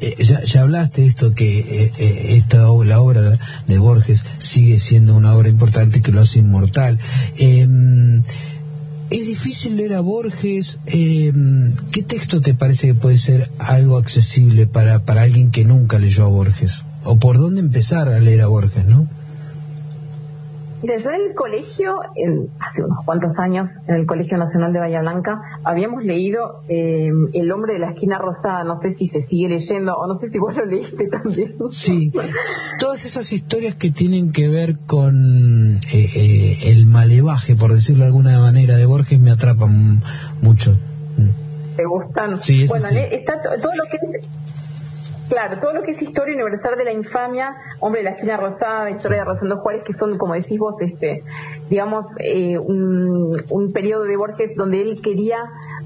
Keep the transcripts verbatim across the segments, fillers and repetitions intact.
eh, ya, ya hablaste de esto, que eh, eh, esta la obra de Borges sigue siendo una obra importante que lo hace inmortal. Eh, ¿Es difícil leer a Borges? Eh, ¿Qué texto te parece que puede ser algo accesible para, para alguien que nunca leyó a Borges? ¿O por dónde empezar a leer a Borges, no? Mira, yo en el colegio, en, hace unos cuantos años, en el Colegio Nacional de Bahía Blanca, habíamos leído eh, El hombre de la esquina rosada. No sé si se sigue leyendo, o no sé si vos lo leíste también. Sí, todas esas historias que tienen que ver con eh, eh, el malevaje, por decirlo de alguna manera, de Borges me atrapan mucho. ¿Te gustan? Sí, bueno, sí. Está to- todo lo que es... Claro, todo lo que es Historia Universal de la Infamia, Hombre de la Esquina Rosada, Historia de Rosendo Juárez, que son, como decís vos, este, digamos, eh, un, un periodo de Borges donde él quería,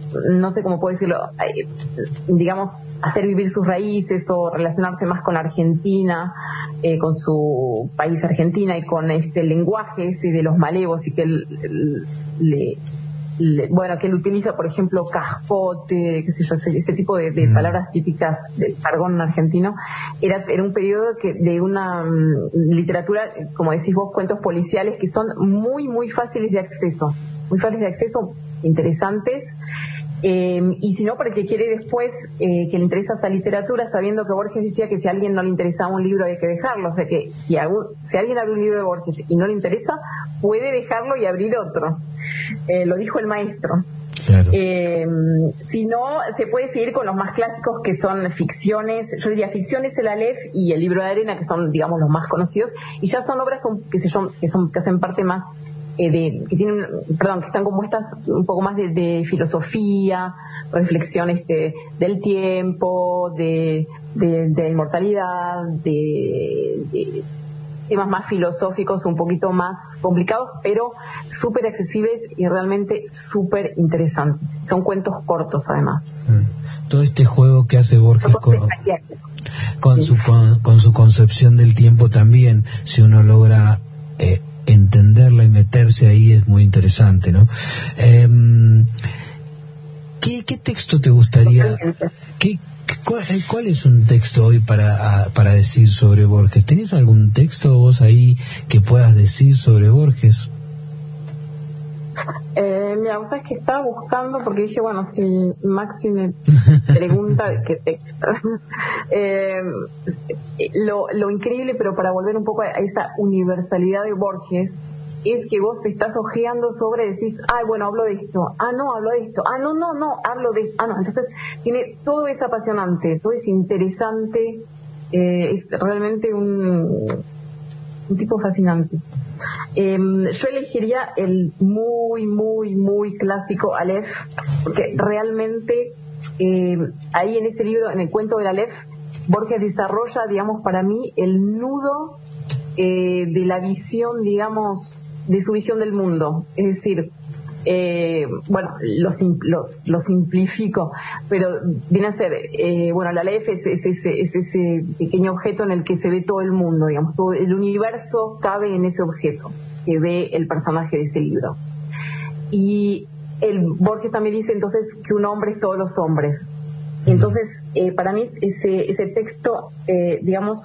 no sé cómo puedo decirlo, eh, digamos, hacer vivir sus raíces o relacionarse más con Argentina, eh, con su país Argentina y con este lenguaje ese de los malevos y que él, él, le... Le, bueno, que él utiliza, por ejemplo, caspote, qué sé yo, ese, ese tipo de, de mm. palabras típicas del jargón argentino. Era, era un periodo que de una um, literatura, como decís vos, cuentos policiales que son muy, muy fáciles de acceso, muy fáciles de acceso, interesantes. Eh, y si no, para el que quiere después, eh, que le interesa esa literatura, sabiendo que Borges decía que si a alguien no le interesaba un libro hay que dejarlo, o sea que si, a, si alguien abre un libro de Borges y no le interesa, puede dejarlo y abrir otro. Eh, lo dijo el maestro. Claro. Eh, si no, se puede seguir con los más clásicos, que son ficciones. Yo diría ficciones, el Aleph y el Libro de Arena, que son, digamos, los más conocidos, y ya son obras son, que, se, que, son, que hacen parte más Eh, de, que tienen, perdón, que están compuestas un poco más de, de filosofía, reflexión este, del tiempo, de, de, de inmortalidad, de, de temas más filosóficos, un poquito más complicados, pero súper accesibles y realmente súper interesantes. Son cuentos cortos, además. Mm. Todo este juego que hace Borges con, con, sí. su, con, con su concepción del tiempo también, si uno logra eh, entenderla y meterse ahí, es muy interesante, ¿no? Eh, ¿qué, ¿Qué texto te gustaría? ¿Qué, cuál, ¿Cuál es un texto hoy para, para decir sobre Borges? ¿Tenés algún texto vos ahí que puedas decir sobre Borges? Eh, mira, vos sabés que estaba buscando porque dije, bueno, si Maxi me pregunta qué texto. eh, lo, lo increíble, pero para volver un poco a esa universalidad de Borges, es que vos estás hojeando sobre, decís, ay, bueno, hablo de esto, ah, no, hablo de esto, ah, no, no, no, hablo de esto, ah, no. Entonces, tiene todo es apasionante, todo es interesante, eh, es realmente un, un tipo fascinante. Eh, yo elegiría el muy, muy, muy clásico Aleph, porque realmente eh, ahí en ese libro, en el cuento del Aleph, Borges desarrolla, digamos, para mí, el nudo eh, de la visión, digamos, de su visión del mundo. Es decir, eh, bueno, lo, los, lo simplifico, pero viene a ser, eh, bueno, el Aleph es, es, es, es ese pequeño objeto en el que se ve todo el mundo, digamos, todo el universo cabe en ese objeto que ve el personaje de ese libro. Y el Borges también dice entonces que un hombre es todos los hombres. Entonces, eh, para mí ese, ese texto, eh, digamos,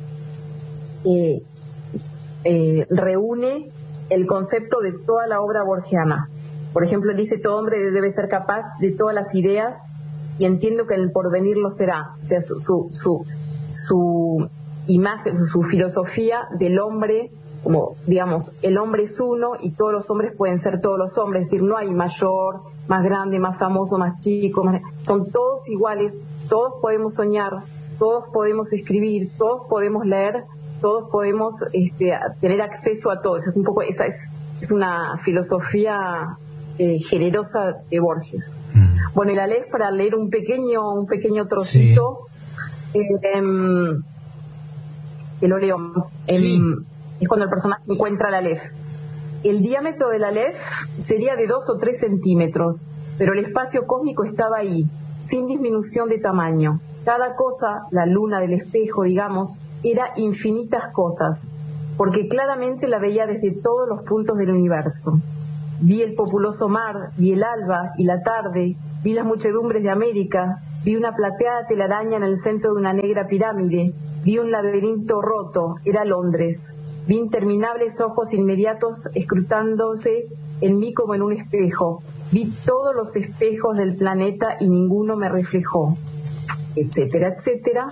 eh, eh, reúne el concepto de toda la obra borgiana. Por ejemplo, dice, todo hombre debe ser capaz de todas las ideas y entiendo que en el porvenir lo será. O sea, su, su, su, su imagen, su filosofía del hombre, como, digamos, el hombre es uno y todos los hombres pueden ser todos los hombres. Es decir, no hay mayor, más grande, más famoso, más chico. Más... Son todos iguales, todos podemos soñar, todos podemos escribir, todos podemos leer, todos podemos este, tener acceso a todo. Es un poco, esa es, es una filosofía eh, generosa de Borges. Mm. Bueno, el Aleph, para leer un pequeño, un pequeño trocito, sí. eh, eh, que lo leo, eh, sí. Es cuando el personaje encuentra el Aleph. El diámetro del Aleph sería de dos o tres centímetros, pero el espacio cósmico estaba ahí, sin disminución de tamaño. Cada cosa, la luna del espejo, digamos, era infinitas cosas, porque claramente la veía desde todos los puntos del universo. Vi el populoso mar, vi el alba y la tarde, vi las muchedumbres de América, vi una plateada telaraña en el centro de una negra pirámide, vi un laberinto roto, era Londres. Vi interminables ojos inmediatos escrutándose en mí como en un espejo. Vi todos los espejos del planeta y ninguno me reflejó, etcétera, etcétera.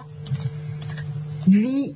Vi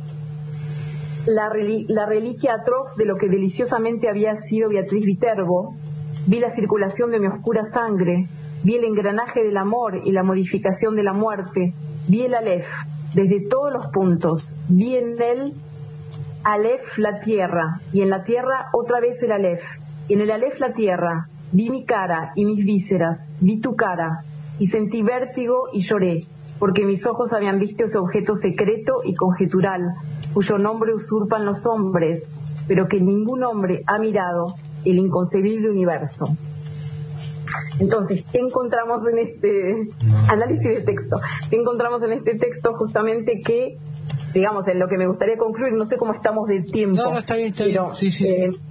la, reli- la reliquia atroz de lo que deliciosamente había sido Beatriz Viterbo. Vi la circulación de mi oscura sangre. Vi el engranaje del amor y la modificación de la muerte. Vi el Aleph desde todos los puntos. Vi en él Aleph la tierra, y en la tierra otra vez el Aleph, y en el Aleph la tierra. Vi mi cara y mis vísceras, vi tu cara, y sentí vértigo y lloré, porque mis ojos habían visto ese objeto secreto y conjetural, cuyo nombre usurpan los hombres, pero que ningún hombre ha mirado, el inconcebible universo. Entonces, ¿qué encontramos en este análisis de texto? ¿Qué encontramos en este texto? Justamente que, digamos, en lo que me gustaría concluir, no sé cómo estamos de tiempo. No, no, está bien, está pero, bien. Sí, sí, eh, sí.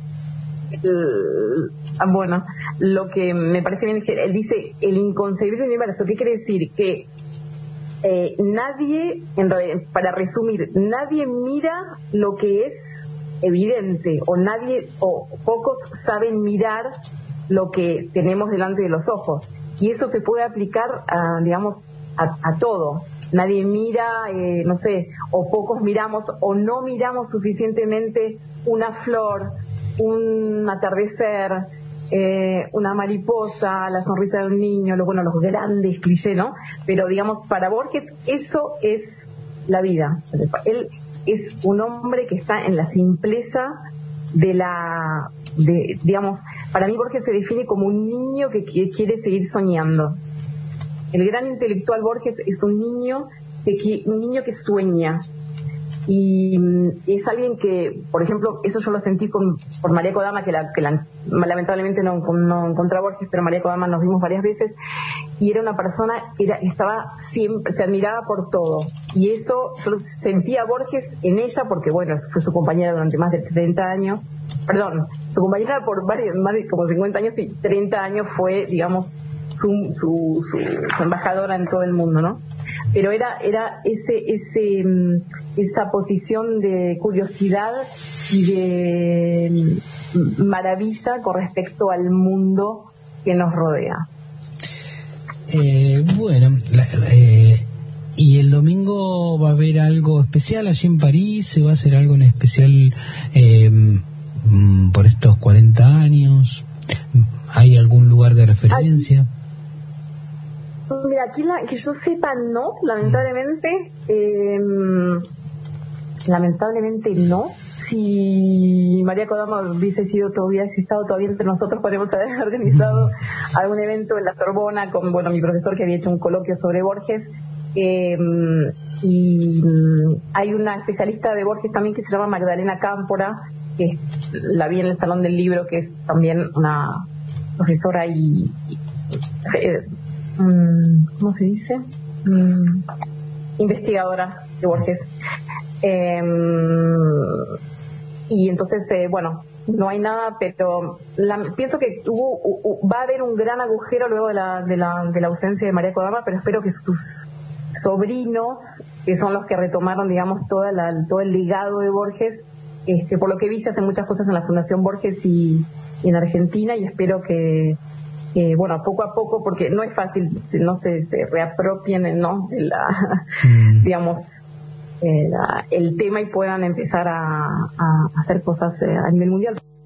El, bueno, lo que me parece bien es que él dice el inconcebible universo. ¿Qué quiere decir? Que eh, nadie, en realidad, para resumir, nadie mira lo que es evidente, o nadie, o pocos saben mirar lo que tenemos delante de los ojos, y eso se puede aplicar a, digamos, a, a todo. Nadie mira, eh, no sé, o pocos miramos o no miramos suficientemente una flor, un atardecer, eh, una mariposa, la sonrisa de un niño, lo, bueno, los grandes clichés, ¿no? Pero digamos, para Borges eso es la vida. Él es un hombre que está en la simpleza de la, de, digamos, para mí Borges se define como un niño que, que quiere seguir soñando. El gran intelectual Borges es un niño que, un niño que sueña, y es alguien que, por ejemplo, eso yo lo sentí con, por María Kodama, que, la, que la, lamentablemente no, no encontré a Borges, pero María Kodama nos vimos varias veces, y era una persona que era, estaba siempre, se admiraba por todo, y eso yo lo sentía a Borges en ella, porque bueno, fue su compañera durante más de treinta años, perdón, su compañera por varios, más de como cincuenta años, y treinta años fue, digamos, su, su, su, su embajadora en todo el mundo, ¿no? Pero era era ese ese esa posición de curiosidad y de maravilla con respecto al mundo que nos rodea. Eh, bueno, la, eh, y el domingo va a haber algo especial allí en París. ¿Se va a hacer algo en especial eh, por estos cuarenta años? ¿Hay algún lugar de referencia? Mira, aquí la, que yo sepa no, lamentablemente, eh, lamentablemente no. Si María Kodama hubiese sido todavía, si estado todavía entre nosotros, podríamos haber organizado algún evento en la Sorbona con, bueno, mi profesor que había hecho un coloquio sobre Borges. Eh, y hay una especialista de Borges también que se llama Magdalena Cámpora, que es, la vi en el Salón del Libro, que es también una profesora y... y eh, ¿cómo se dice? Mm, investigadora de Borges. Eh, y entonces, eh, bueno, no hay nada, pero la, pienso que hubo, uh, va a haber un gran agujero luego de la, de la, de la ausencia de María Kodama, pero espero que sus sobrinos, que son los que retomaron, digamos, toda la, todo el legado de Borges, este, por lo que vi se hacen muchas cosas en la Fundación Borges y, y en Argentina, y espero que que bueno, poco a poco, porque no es fácil, no se, se reapropien, ¿no?, de la, mm. digamos, eh, la, el tema, y puedan empezar a, a hacer cosas eh, a nivel mundial.